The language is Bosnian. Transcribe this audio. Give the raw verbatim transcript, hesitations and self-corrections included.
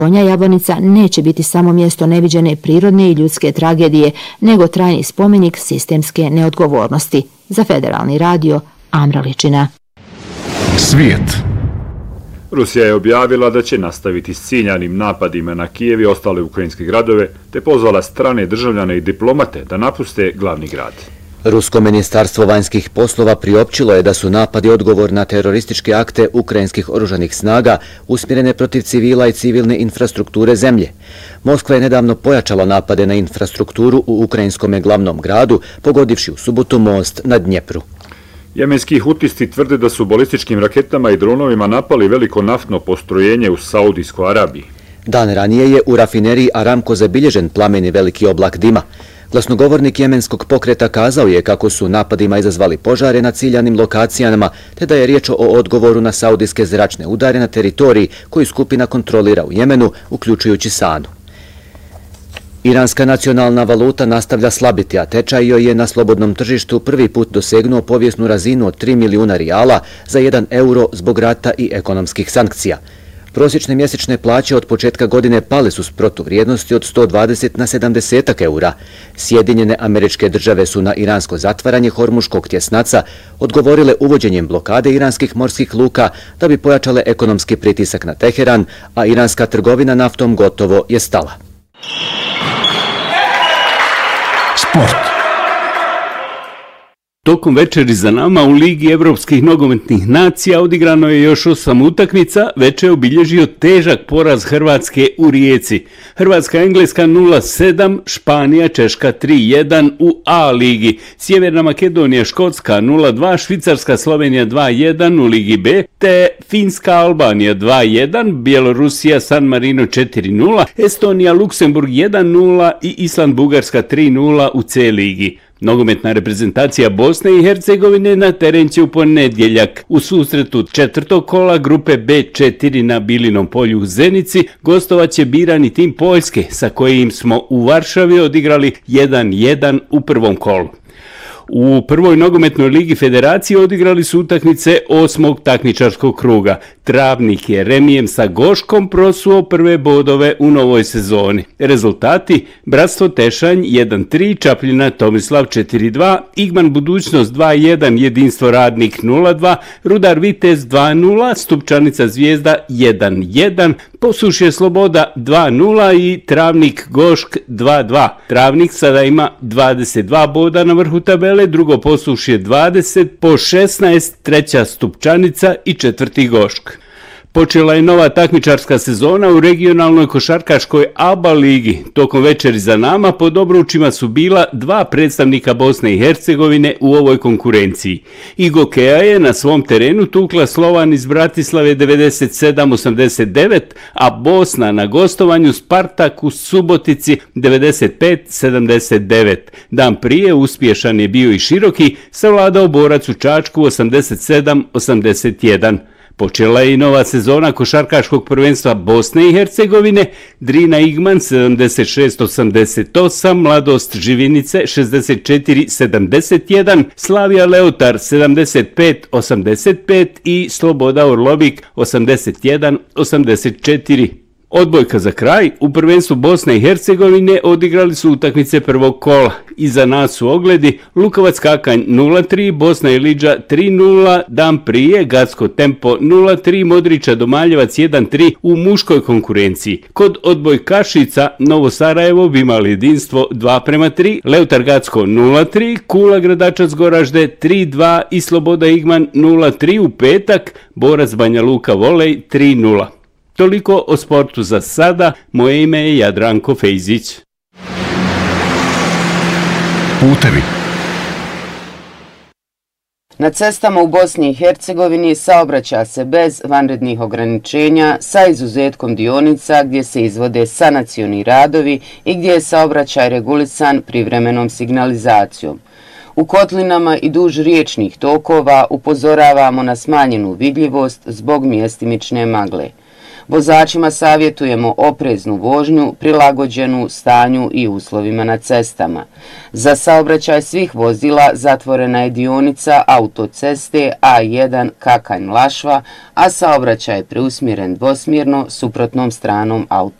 Donja Jabljanica neće biti samo mjesto neviđene prirodne i ljudske tragedije, nego trajni spomenik sistemske neodgovornosti. Za Federalni radio, Amra Ličina. Svijet. Rusija je objavila da će nastaviti s ciljanim napadima na Kijev i ostale ukrajinske gradove, te pozvala strane državljane i diplomate da napuste glavni grad. Rusko ministarstvo vanjskih poslova priopćilo je da su napadi odgovor na terorističke akte ukrajinskih oružanih snaga usmjerene protiv civila i civilne infrastrukture zemlje. Moskva je nedavno pojačala napade na infrastrukturu u ukrajinskom glavnom gradu, pogodivši u subotu most na Dnjepru. Jemenski hutisti tvrde da su balističkim raketama i dronovima napali veliko naftno postrojenje u Saudijskoj Arabiji. Dan ranije je u rafineriji Aramco zabilježen plameni veliki oblak dima. Glasnogovornik jemenskog pokreta kazao je kako su napadima izazvali požare na ciljanim lokacijama, te da je riječ o odgovoru na saudijske zračne udare na teritoriji koju skupina kontrolira u Jemenu, uključujući Sanu. Iranska nacionalna valuta nastavlja slabiti, a tečaj joj je na slobodnom tržištu prvi put dosegnuo povijesnu razinu od tri milijuna rijala za jedan euro zbog rata i ekonomskih sankcija. Prosječne mjesečne plaće od početka godine pale su s protuvrijednosti od sto dvadeset na sedamdeset eura. Sjedinjene Američke Države su na iransko zatvaranje Hormuškog tjesnaca odgovorile uvođenjem blokade iranskih morskih luka da bi pojačale ekonomski pritisak na Teheran, a iranska trgovina naftom gotovo je stala. Sport. Tokom večeri za nama u Ligi evropskih nogometnih nacija odigrano je još osam utakmica, već je obilježio težak poraz Hrvatske u Rijeci. Hrvatska-Engleska nula sedam, Španija-Češka tri jedan u A ligi, Sjeverna Makedonija-Škotska nula dva, Švicarska-Slovenija dva jedan u Ligi B, te Finska-Albanija dva jedan, Bjelorusija-San Marino četiri nula, Estonija-Luksemburg jedan nula i Island-Bugarska tri nula u C ligi. Nogometna reprezentacija Bosne i Hercegovine na teren će u ponedjeljak. U susretu četvrtog kola grupe B četiri na Bilinom polju u Zenici gostovat će birani tim Poljske, sa kojim smo u Varšavi odigrali jedan jedan u prvom kolu. U prvoj nogometnoj ligi federacije odigrali su utakmice osmog takmičarskog kruga. Travnik je remijem sa Goškom prosuo prve bodove u novoj sezoni. Rezultati: Bratstvo Tešanj jedan tri, Čapljina Tomislav četiri dva, Igman Budućnost dva jedan, Jedinstvo Radnik nula dva, Rudar Vitez dva nula, Stupčanica Zvijezda jedan jedan, Posušje Sloboda dva nula i Travnik Gošk dva dva. Travnik sada ima dvadeset dva boda na vrhu tabele, drugo Posušje dvadeset, po šesnaest, treća Stupčanica i četvrti Gošk. Počela je nova takmičarska sezona u regionalnoj košarkaškoj A B A ligi. Tokom večeri za nama pod obručima su bila dva predstavnika Bosne i Hercegovine u ovoj konkurenciji. Igokea je na svom terenu tukla Slovan iz Bratislave devedeset sedam osamdeset devet, a Bosna na gostovanju Spartak u Subotici devedeset pet sedamdeset devet. Dan prije uspješan je bio i Široki, savladao Borac u Čačku osamdeset sedam osamdeset jedan. Počela je i nova sezona košarkaškog prvenstva Bosne i Hercegovine. Drina Igman sedamdeset šest osamdeset osam, Mladost Živinice šezdeset četiri sedamdeset jedan, Slavija Leotar sedamdeset pet osamdeset pet i Sloboda Orlovik osamdeset jedan osamdeset četiri. Odbojka za kraj, u prvenstvu Bosne i Hercegovine odigrali su utakmice prvog kola. Iza nas su ogledi Lukovac Kakanj nula tri, Bosna Iliđa tri nula, dan prije Gacko Tempo nula tri, Modrića Domaljevac jedan tri u muškoj konkurenciji. Kod odbojkašica Novo Sarajevo bi imali jedinstvo dva prema tri, Leutar Gacko nula tri, Kula Gradačac Goražde tri dva i Sloboda Igman nula tri u petak, Borac Banja Luka Volej tri nula. Toliko o sportu za sada, moje ime je Jadranko Fejzić. Putevi. Na cestama u Bosni i Hercegovini saobraća se bez vanrednih ograničenja sa izuzetkom dionica gdje se izvode sanacioni radovi i gdje je saobraćaj regulisan privremenom signalizacijom. U kotlinama i duž riječnih tokova upozoravamo na smanjenu vidljivost zbog mjestimične magle. Vozačima savjetujemo opreznu vožnju, prilagođenu stanju i uslovima na cestama. Za saobraćaj svih vozila zatvorena je dionica autoceste A jedan Kakanj-Lašva, a saobraćaj je preusmjeren dvosmjerno suprotnom stranom autoceste.